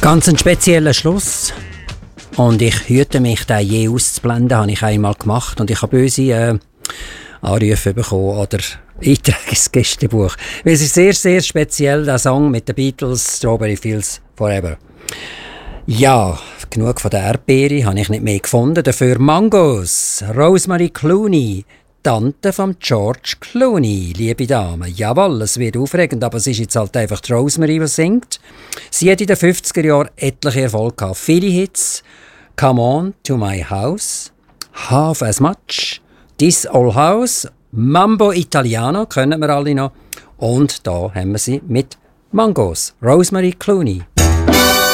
Ganz ein spezieller Schluss. Und ich hüte mich, den je auszublenden, habe ich einmal gemacht. Und ich habe böse Anrufe bekommen oder Einträge ins Gästebuch. Es ist sehr, sehr speziell, der Song mit den Beatles, Strawberry Fields Forever. Ja, genug von der Erdbeere habe ich nicht mehr gefunden. Dafür Mangos, Rosemary Clooney, Tante von George Clooney, liebe Dame. Jawohl, es wird aufregend, aber es ist jetzt halt einfach die Rosemary, die singt. Sie hat in den 50er Jahren etliche Erfolge gehabt. Viele Hits. Come On to My House, Half as Much, This Old House, Mambo Italiano, kennen wir alle noch. Und da haben wir sie mit Mangos, Rosemary Clooney.